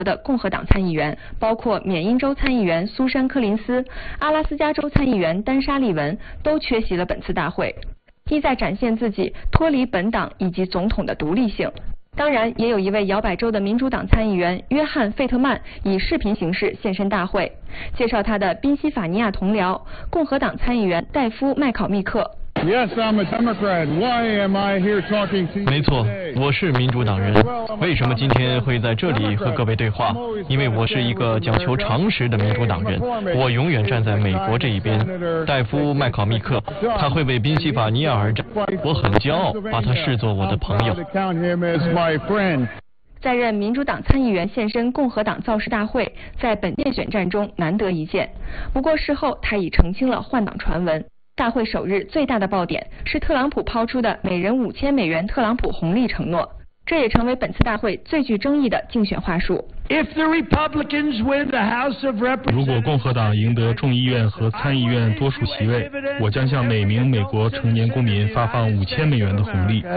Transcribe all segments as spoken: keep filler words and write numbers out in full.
的共和党参议员，包括缅因州参议员苏珊·柯林斯、阿拉斯加州参议员丹莎·利文都缺席了本次大会，意在展现自己脱离本党以及总统的独立性。当然，也有一位摇摆州的民主党参议员约翰·费特曼以视频形式现身大会，介绍他的宾夕法尼亚同僚共和党参议员戴夫·麦考密克。 Yes, I'm a Democrat. Why am I here talking to you? 没错，我是民主党人。为什么今天会在这里和各位对话？因为我是一个讲求常识的民主党人，我永远站在美国这一边。戴夫·麦考密克，他会为宾夕法尼亚而战，我很骄傲，把他视作我的朋友。 在任民主党参议员现身共和党造势大会，在本届选战中难得一见。不过事后他已澄清了换党传闻。大会首日最大的爆点是特朗普抛出的每人五千美元特朗普红利承诺，这也成为本次大会最具争议的竞选话术。 如果共和党赢得众议院和参议院多数席位，我将向每名美国成年公民发放五千美元的红利。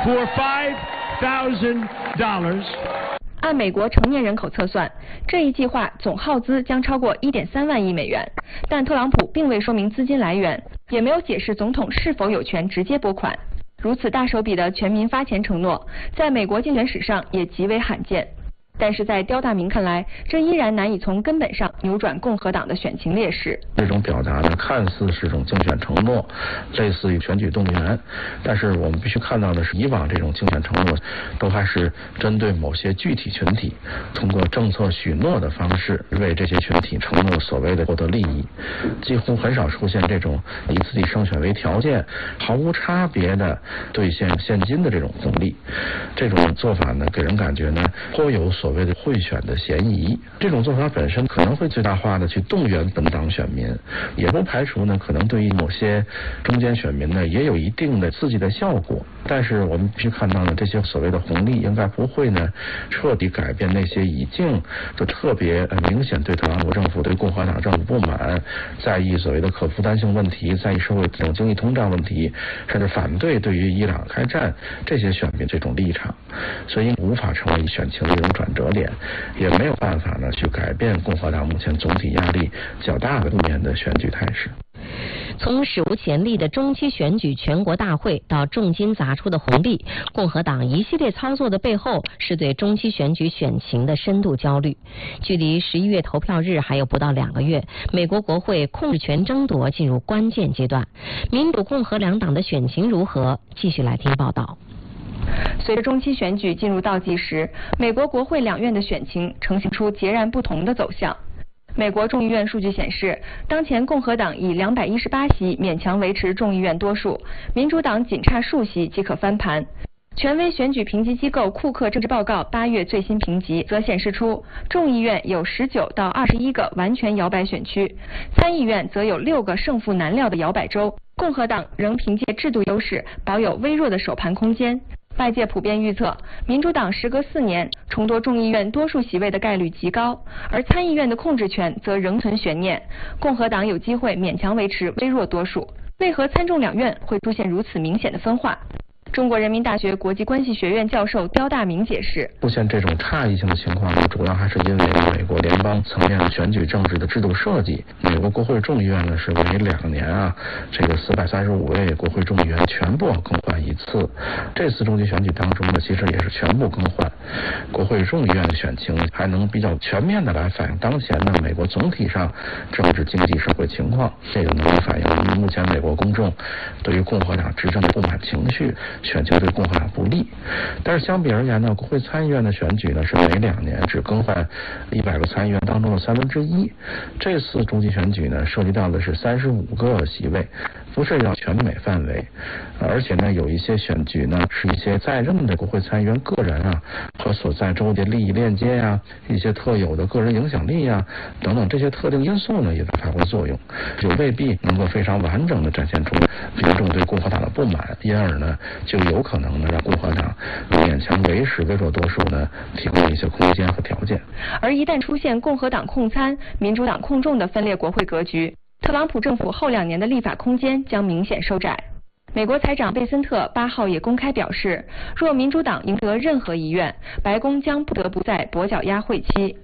按美国成年人口测算，这一计划总耗资将超过 一点三万亿美元，但特朗普并未说明资金来源，也没有解释总统是否有权直接拨款。如此大手笔的全民发钱承诺，在美国竞选史上也极为罕见。但是在刁大明看来，这依然难以从根本上扭转共和党的选情劣势。 这种表达呢，看似是种竞选承诺，类似于选举动员，但是我们必须看到的是，以往这种竞选承诺都还是针对某些具体群体，通过政策许诺的方式为这些群体承诺所谓的获得利益，几乎很少出现这种以自己胜选为条件，毫无差别的兑现现金的这种红利。这种做法呢，给人感觉呢，颇有所谓的贿选的嫌疑。这种做法本身可能会最大化的去动员本党选民，也不排除呢可能对于某些中间选民呢也有一定的刺激的效果。但是我们必须看到呢，这些所谓的红利应该不会呢彻底改变那些已经就特别明显对特朗普政府、对共和党政府不满，在意所谓的可负担性问题，在意社会这种经济通胀问题，甚至反对对于伊朗开战这些选民这种立场，所以无法成为选情的一种转折点，也没有办法呢去改变共和党目前总体压力较大的负面的选举态势。 从史无前例的中期选举全国大会到重金砸出的红利，共和党一系列操作的背后是对中期选举选情的深度焦虑。距离十一月投票日还有不到两个月，美国国会控制权争夺进入关键阶段，民主共和两党的选情如何？继续来听报道。 随着中期选举进入倒计时，美国国会两院的选情呈现出截然不同的走向。美国众议院数据显示，当前共和党以两百一十八席勉强维持众议院多数，民主党仅差数席即可翻盘。权威选举评级机构库克政治报告八月最新评级则显示出，众议院有十九到二十一个完全摇摆选区，参议院则有六个胜负难料的摇摆州，共和党仍凭借制度优势保有微弱的首盘空间。外界普遍预测，民主党时隔四年重夺众议院多数席位的概率极高，而参议院的控制权则仍存悬念，共和党有机会勉强维持微弱多数。为何参众两院会出现如此明显的分化？中国人民大学国际关系学院教授刁大明解释， 出现这种差异性的情况，主要还是因为美国联邦层面选举政治的制度设计。美国国会众议院呢是每两年啊，这个四百三十五位国会众议员全部更换一次。这次中期选举当中呢，其实也是全部更换。国会众议院的选情还能比较全面的来反映当前呢美国总体上政治经济社会情况，这个能够反映目前美国公众对于共和党执政的不满情绪，选情对共和党不利。但是相比而言呢，国会参议院的选举呢是每两年只更换一百个参议员当中的三分之一。这次中期选举呢涉及到的是三十五个席位，不是要全美范围，而且呢有一些选举呢是一些在任的国会参议员个人啊和所在州的利益链接呀、啊、一些特有的个人影响力啊等等这些特定因素呢也在发挥作用，就未必能够非常完整的展现出民众对共和党的不满，因而呢就有可能呢让共和党勉强维持微弱多数呢提供一些空间和条件。 而一旦出现共和党控参、民主党控众的分裂国会格局，特朗普政府后两年的立法空间将明显收窄。 美国财长贝森特八号也公开表示，若民主党赢得任何议院，白宫将不得不在跛脚鸭会期。